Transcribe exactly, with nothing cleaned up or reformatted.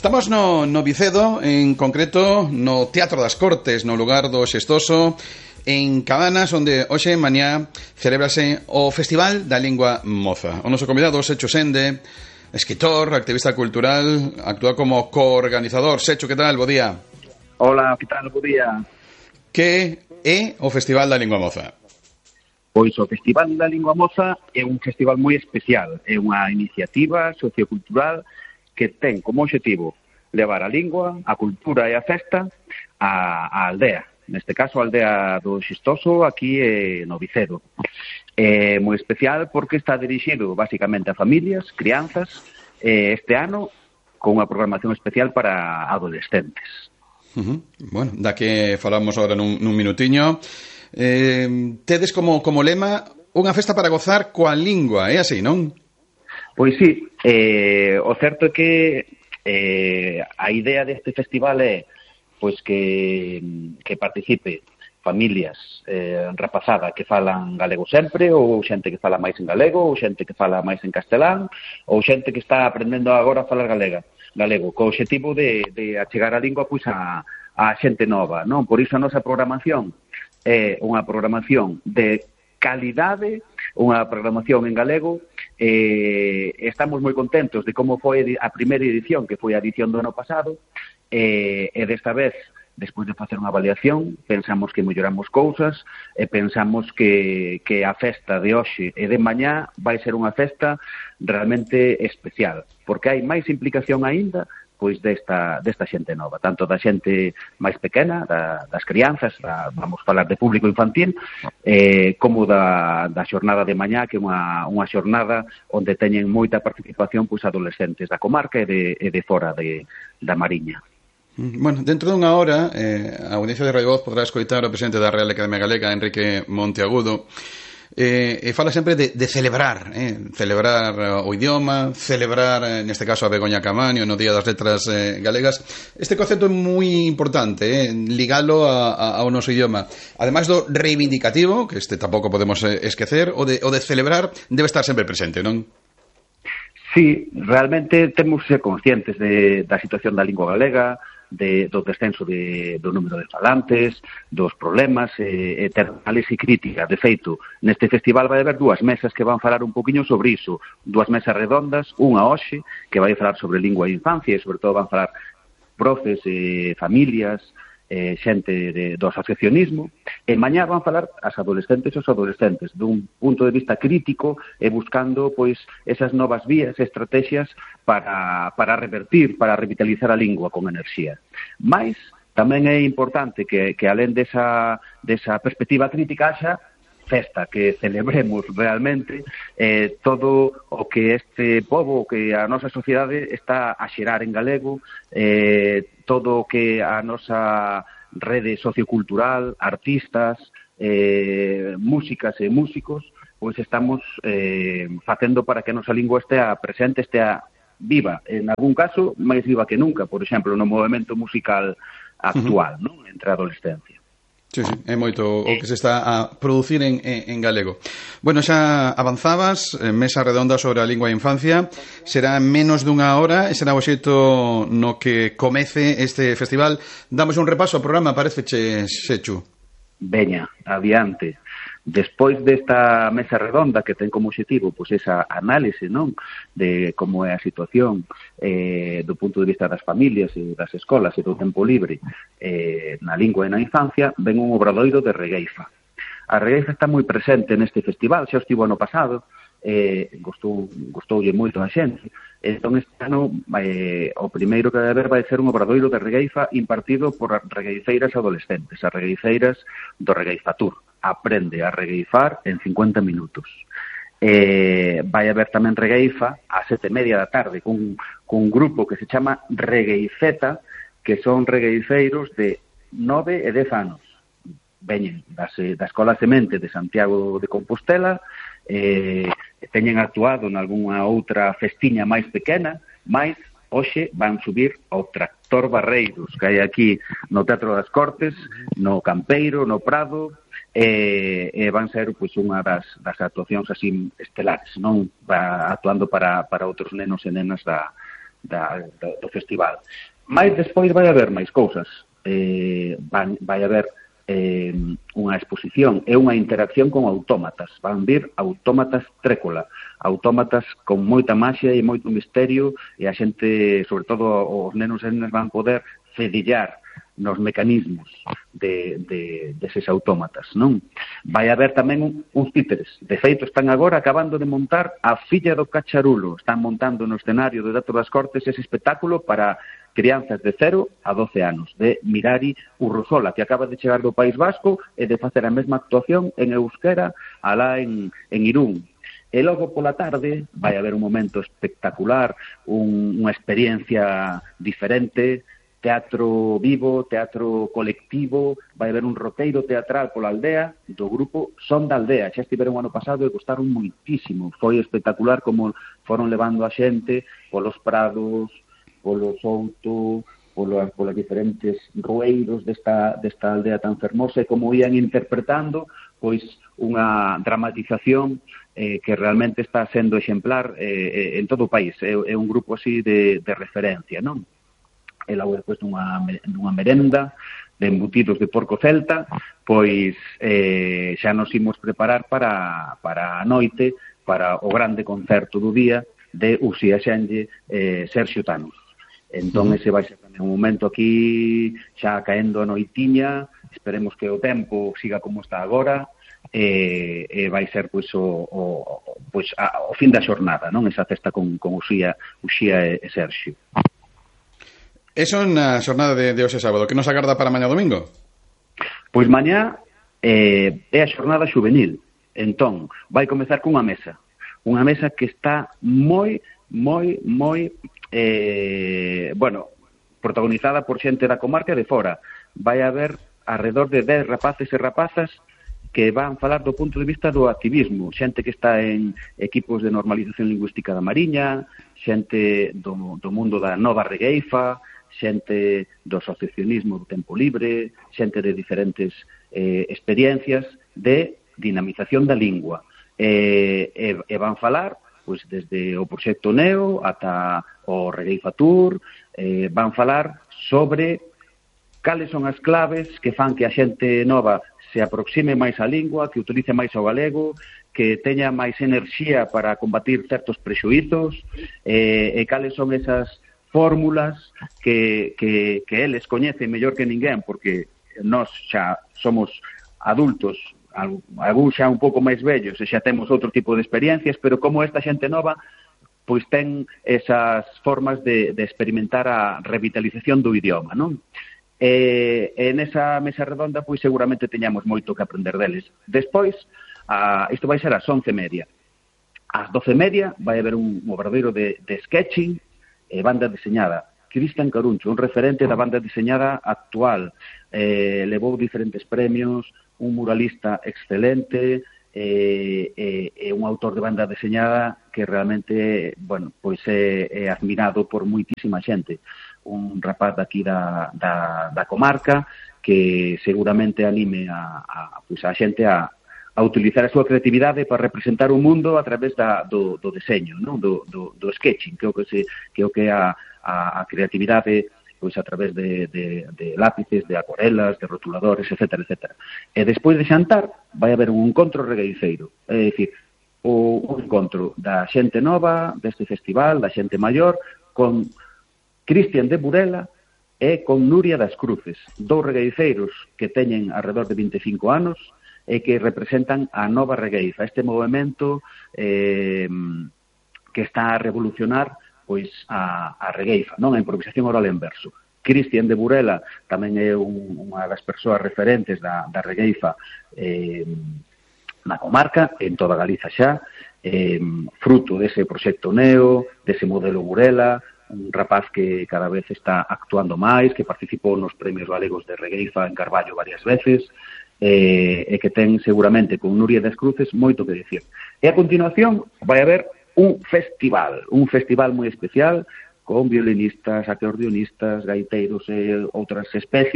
Estamos no, no Vicedo, en concreto no Teatro das Cortes, no lugar do Xestoso, en Cabanas, onde hoxe mañá celebrase o Festival da Lingua Moza. O noso convidado, Secho Sende, escritor, activista cultural, actúa como coorganizador. Secho, que tal? Bo día. Hola, que tal? Bo día. Que é o Festival da Lingua Moza? Pois o Festival da Lingua Moza é un festival moi especial. É unha iniciativa sociocultural que ten como objetivo levar a lingua, a cultura e a festa á, á aldea. Neste caso, a aldea do Xestoso, aquí é no Vicedo. É moi especial porque está dirixido basicamente a familias, crianzas, e este ano con unha programación especial para adolescentes. Uh-huh. Bueno, da que falamos agora nun, nun minutiño. Eh, tedes como, como lema unha festa para gozar coa lingua, é así, non? Pois sí, eh, o certo é que eh, a idea deste festival é pois que, que participe familias eh, rapazada que falan galego sempre, ou xente que fala máis en galego, ou xente que fala máis en castelán, ou xente que está aprendendo agora a falar galega, galego, co objetivo de, de achegar a lingua pois a, a xente nova, non? Por iso a nosa programación é unha programación de calidade, unha programación en galego. Eh, estamos moi contentos de como foi a primeira edición, que foi a edición do ano pasado, eh, e desta vez, despois de facer unha avaliación, pensamos que melloramos cousas e pensamos que, que a festa de hoxe e de mañá vai ser unha festa realmente especial, porque hai máis implicación aínda pois desta, desta xente nova, tanto da xente máis pequena, da, das crianzas, da, vamos falar de público infantil, eh, como da, da xornada de mañá, que é unha, unha xornada onde teñen moita participación pois adolescentes da comarca e de, e de fora de, da Mariña. Bueno, dentro dunha hora, eh, a audiencia de Radio Voz podrá escoitar o presidente da Real Academia Galega, Enrique Monteagudo, Eh, e fala sempre de, de celebrar eh, celebrar o idioma, celebrar eh, neste caso a Begoña Caamaño no Día das Letras eh, Galegas. Este concepto é moi importante, eh, ligalo a, a, ao noso idioma, ademais do reivindicativo, que este tampouco podemos eh, esquecer, o de, o de celebrar debe estar sempre presente, non? Sí, realmente temos que ser conscientes de, da situación da lingua galega, de, do descenso de, do número de falantes, dos problemas, e, e ter análise crítica. De feito, neste festival vai haber dúas mesas que van falar un poquinho sobre iso, dúas mesas redondas, unha hoxe, que vai falar sobre lingua e infancia, e sobre todo van falar profes, eh, familias, eh, xente de, do asociacionismo, e mañá van falar as adolescentes e os adolescentes dun punto de vista crítico e buscando pois esas novas vías e estrategias para, para revertir, para revitalizar a lingua con enerxía. Mais tamén é importante que, que alén desa, desa perspectiva crítica haxa festa, que celebremos realmente eh, todo o que este pobo, que a nosa sociedade está a xerar en galego, eh, todo o que a nosa rede sociocultural, artistas, eh, músicas e músicos, pois estamos eh, facendo para que a nosa lingua estea presente, estea viva, en algún caso máis viva que nunca, por exemplo, no movimento musical actual, uh-huh. non? Entre a adolescencia. Sí, sí, é moito o que se está a producir en, en, en galego. Bueno, xa avanzabas, mesa redonda sobre a lingua e infancia, será menos dunha hora, e será o xeito no que comece este festival. Damos un repaso ao programa, pareceche, Sechu? Veña, adiante. Despois desta mesa redonda que ten como objetivo pois esa análise, non, de como é a situación eh, do punto de vista das familias e das escolas e do tempo libre eh, na lingua e na infancia, ven un obradoiro de regueifa. A regueifa está moi presente neste festival, xa estivo ano pasado, eh, gostou, gostoulle moito a xente. Entón este ano eh, o primeiro que vai haber vai ser un obradoiro de regueifa impartido por regueifeiras adolescentes, as regueifeiras do Regueifatur. Aprende a regueifar en cincuenta minutos. Eh, vai haber tamén regueifa a sete e media da tarde cun, cun grupo que se chama Regueifeta, que son regueifeiros de nove e dez anos. Veñen das, da Escola Semente de Santiago de Compostela, eh, teñen actuado en algunha outra festiña máis pequena, máis hoxe van subir ao Tractor Barreiros, que hai aquí no Teatro das Cortes, no Campeiro, no Prado, e, e van ser pois unha das, das actuacións así estelares, non? Va actuando para, para outros nenos e nenas da, da, do, do festival. Mais despois vai haber máis cousas. Eh, van, vai haber eh, unha exposición e unha interacción con autómatas. Van vir autómatas trécola, autómatas con moita maxia e moito misterio, e a xente, sobre todo os nenos e nenas, van poder cedillar nos mecanismos de, de, deses autómatas, non? Vai haber tamén un, uns títeres. De feito, están agora acabando de montar a Filla do Cacharulo. Están montando no escenario do Teatro das Cortes ese espectáculo para crianzas de cero a doce anos, de Mirari Urrosola, que acaba de chegar do País Vasco e de facer a mesma actuación en euskera alá en, en Irún. E logo pola tarde vai haber un momento espectacular, un, unha experiencia diferente, teatro vivo, teatro colectivo, vai haber un roteiro teatral pola aldea do grupo Son da Aldea. Xa estiveron o ano pasado e gostaron moitísimo. Foi espectacular como foron levando a xente polos prados, polo souto, polas, polas diferentes rueiros desta, desta aldea tan fermosa, e como ian interpretando pois unha dramatización eh, que realmente está sendo exemplar eh, en todo o país. É, é un grupo así de, de referencia, non? E logo depois dunha, dunha merenda de embutidos de porco celta, pois eh, xa nos imos preparar para, para a noite, para o grande concerto do día de Uxía Xenlle eh, Serxio Thanos. Entón, ese vai ser tamén un momento aquí xa caendo a noitiña, esperemos que o tempo siga como está agora, e, e vai ser pois o, o, pois, a, o fin da xornada, non? Esa festa con, con Uxía, Uxía e, e Serxio. Eso na xornada de, de hoxe sábado. Que nos agarda para mañá domingo? Pois mañá eh, é a xornada xuvenil. Entón, vai comezar cunha mesa. Unha mesa que está moi, moi, moi, eh, bueno, protagonizada por xente da comarca e de fora. Vai haber alrededor de dez rapaces e rapazas que van falar do punto de vista do activismo. Xente que está en equipos de normalización lingüística da Mariña, xente do, do mundo da nova regueifa, xente do asociacionismo do tempo libre, xente de diferentes eh, experiencias de dinamización da lingua. E, e, e van falar pois, desde o proxecto Neo ata o Regueifa Tour, eh, van falar sobre cales son as claves que fan que a xente nova se aproxime máis á lingua, que utilice máis o galego, que teña máis enerxía para combatir certos prexuizos, eh, e cales son esas fórmulas que, que, que eles coñecen mellor que ninguén, porque nós xa somos adultos, algún xa un pouco máis vellos, e xa temos outro tipo de experiencias, pero como esta xente nova pois ten esas formas de, de experimentar a revitalización do idioma, non? E, e nesa mesa redonda pois seguramente teñamos moito que aprender deles. Despois, a, isto vai ser ás once e media. Ás doce e media vai haber un obradoiro de, de sketching e banda deseñada. Cristian Caruncho, un referente da banda deseñada actual. Eh, levou diferentes premios, un muralista excelente, e eh, eh, un autor de banda deseñada que realmente, bueno, pois é, é admirado por moitísima xente. Un rapaz daqui da, da, da comarca que seguramente anime a, a, pois a xente a, a utilizar a súa creatividade para representar o mundo a través da, do, do deseño, non? Do, do, do sketching, que é o que, se, que, é o que é a, a, a creatividade pois a través de, de, de lápices, de acuarelas, de rotuladores, etcétera, etcétera. E despois de xantar vai haber un encontro regueiceiro, é dicir, o, un encontro da xente nova deste festival, da xente maior, con Cristian de Burela e con Nuria das Cruces, dous regueiceiros que teñen alrededor de vinte e cinco anos e que representan a nova regueifa, este movimento eh, que está a revolucionar pois a, a regueifa, non? A improvisación oral en verso. Cristian de Burela tamén é un, unha das persoas referentes da, da regueifa eh, na comarca, en toda Galiza xa, eh, fruto dese proxecto Neo, dese modelo Burela, un rapaz que cada vez está actuando máis, que participou nos premios galegos de regueifa en Carballo varias veces, e, e que ten seguramente con Nuria das Cruces moito que dicir. E a continuación vai haber un festival, un festival moi especial con violinistas, acordeonistas, gaiteiros e outras especies